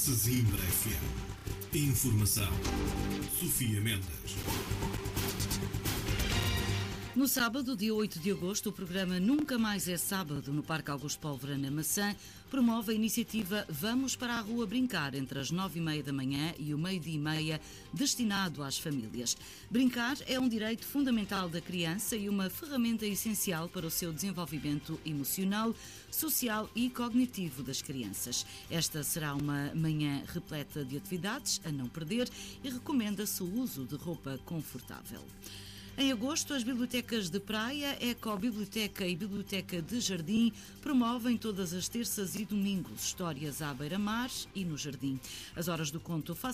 Zimbra FM. Informação. Sofia Mendes. No sábado, dia 8 de agosto, o programa Nunca Mais é Sábado, no Parque Augusto Pólvora, na Maçã, promove a iniciativa Vamos para a Rua Brincar, entre as 9h30 da manhã e o 12h30, destinado às famílias. Brincar é um direito fundamental da criança e uma ferramenta essencial para o seu desenvolvimento emocional, social e cognitivo das crianças. Esta será uma manhã repleta de atividades a não perder e recomenda-se o uso de roupa confortável. Em agosto, as bibliotecas de praia, Ecobiblioteca e Biblioteca de Jardim promovem todas as terças e domingos histórias à beira-mar e no jardim. As horas do conto